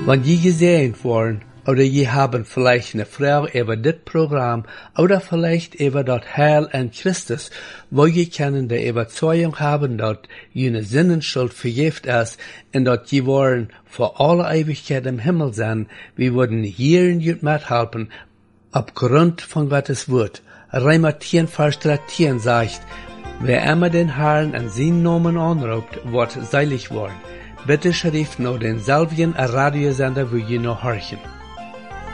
Wenn je gesehen worden, oder je haben vielleicht eine Frau über das Programm oder vielleicht über das Heil in Christus, wo je können die Überzeugung haben, dass jene Sinnenschuld vergift ist und dass je wollen für alle Ewigkeit im Himmel sein. Wir würden hier in Jut mithelfen, aufgrund von Gottes Wort. Römer 10, Vers 13 sagt, wer immer den Herrn an seinen Namen anruft, wird seilig worden. Bitte schrift noch denselben Radiosender, wo je noch horchen.